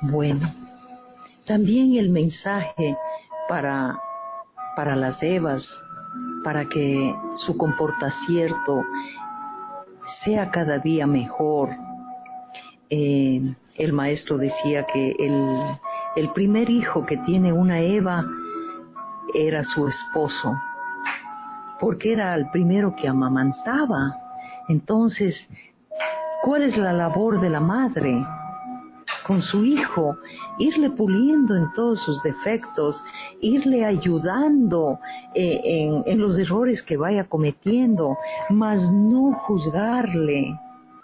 Bueno, también el mensaje para, para las Evas, para que su comportamiento sea cada día mejor. El maestro decía que el primer hijo que tiene una Eva era su esposo, porque era el primero que amamantaba. Entonces, ¿cuál es la labor de la madre con su hijo? Irle puliendo en todos sus defectos, irle ayudando en los errores que vaya cometiendo, mas no juzgarle.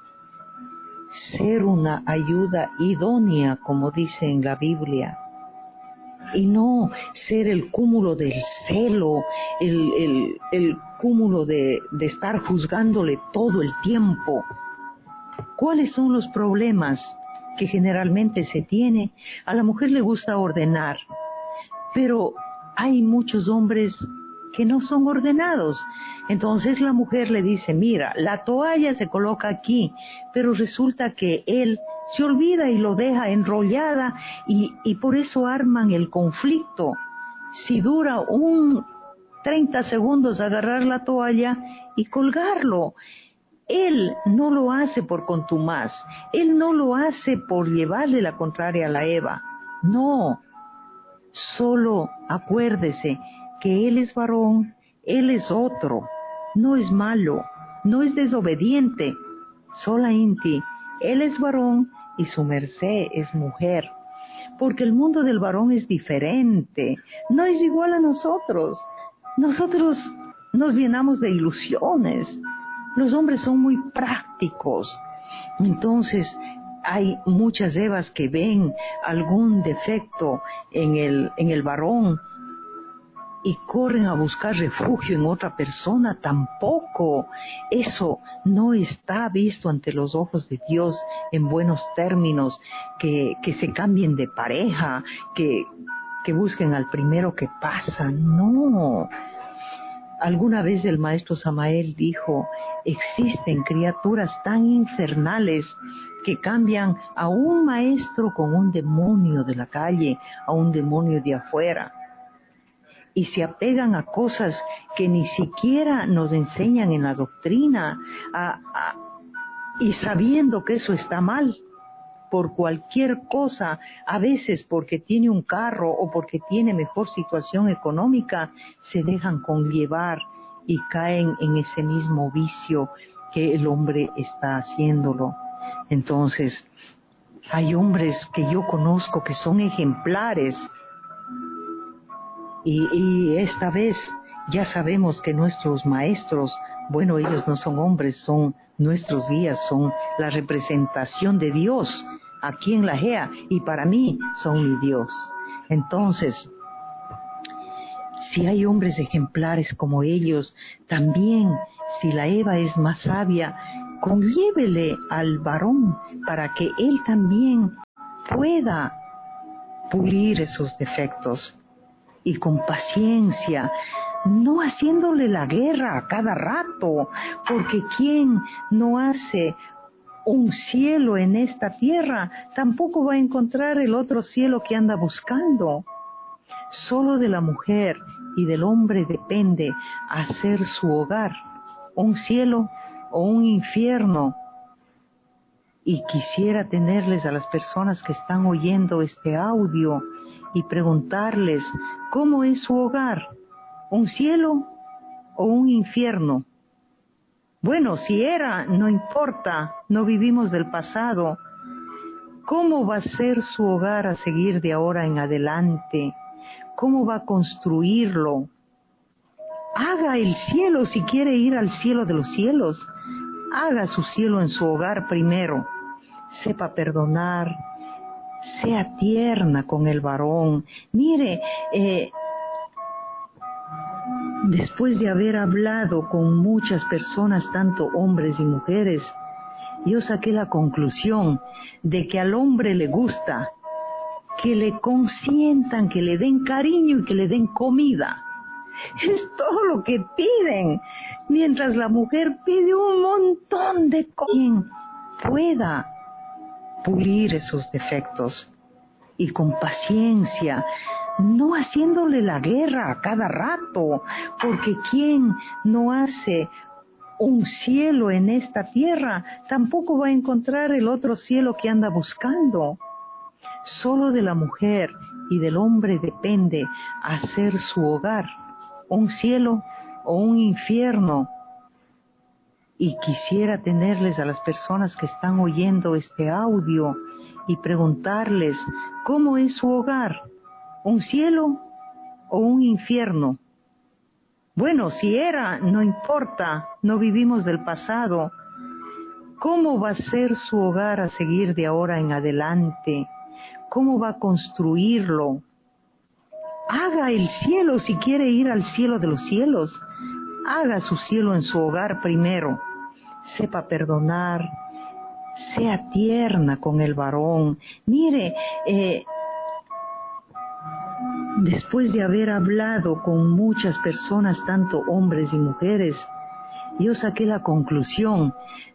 Ser una ayuda idónea, como dice en la Biblia, y no ser el cúmulo del celo, el cúmulo de estar juzgándole todo el tiempo. ¿Cuáles son los problemas que generalmente se tiene? A la mujer le gusta ordenar, pero hay muchos hombres que no son ordenados. Entonces la mujer le dice, mira, la toalla se coloca aquí, pero resulta que él se olvida y lo deja enrollada y por eso arman el conflicto. Si dura 30 segundos agarrar la toalla y colgarlo, él no lo hace por contumaz, él no lo hace por llevarle la contraria a la Eva, no. Solo acuérdese que él es varón, él es otro, no es malo, no es desobediente, solamente él es varón y su merced es mujer, porque el mundo del varón es diferente, no es igual a nosotros. Nosotros nos llenamos de ilusiones, los hombres son muy prácticos. Entonces hay muchas Evas que ven algún defecto en el varón y corren a buscar refugio en otra persona. Tampoco eso no está visto ante los ojos de Dios en buenos términos, que se cambien de pareja, que busquen al primero que pasa. No. Alguna vez el maestro Samael dijo, existen criaturas tan infernales que cambian a un maestro con un demonio de la calle, a un demonio de afuera, y se apegan a cosas que ni siquiera nos enseñan en la doctrina, y sabiendo que eso está mal, por cualquier cosa, a veces porque tiene un carro o porque tiene mejor situación económica, se dejan conllevar y caen en ese mismo vicio que el hombre está haciéndolo. Entonces, hay hombres que yo conozco que son ejemplares y esta vez ya sabemos que nuestros maestros, bueno, ellos no son hombres, son nuestros guías, son la representación de Dios aquí en la GEA, y para mí son mi Dios. Entonces, si hay hombres ejemplares como ellos, también si la Eva es más sabia, conllévele al varón para que él también pueda pulir esos defectos, y con paciencia, no haciéndole la guerra a cada rato, porque quien no hace un cielo en esta tierra, tampoco va a encontrar el otro cielo que anda buscando. Solo de la mujer y del hombre depende hacer su hogar, un cielo o un infierno. Y quisiera tenerles a las personas que están oyendo este audio y preguntarles, ¿cómo es su hogar? ¿Un cielo o un infierno? Bueno, si era, no importa, no vivimos del pasado. ¿Cómo va a ser su hogar a seguir de ahora en adelante? ¿Cómo va a construirlo? Haga el cielo si quiere ir al cielo de los cielos. Haga su cielo en su hogar primero. Sepa perdonar. Sea tierna con el varón. Mire, después de haber hablado con muchas personas, tanto hombres y mujeres, yo saqué la conclusión de que al hombre le gusta que le consientan, que le den cariño y que le den comida. Es todo lo que piden, mientras la mujer pide un montón de cosas. Quien pueda pulir esos defectos. y con paciencia, no haciéndole la guerra a cada rato, porque quien no hace un cielo en esta tierra, tampoco va a encontrar el otro cielo que anda buscando. Solo de la mujer y del hombre depende hacer su hogar, un cielo o un infierno. Y quisiera tenerles a las personas que están oyendo este audio y preguntarles, ¿cómo es su hogar? ¿Un cielo o un infierno? Bueno, si era, no importa, no vivimos del pasado. ¿Cómo va a ser su hogar a seguir de ahora en adelante? ¿Cómo va a construirlo? Haga el cielo si quiere ir al cielo de los cielos. Haga su cielo en su hogar primero. Sepa perdonar. Sea tierna con el varón. Mire, después de haber hablado con muchas personas, tanto hombres y mujeres, yo saqué la conclusión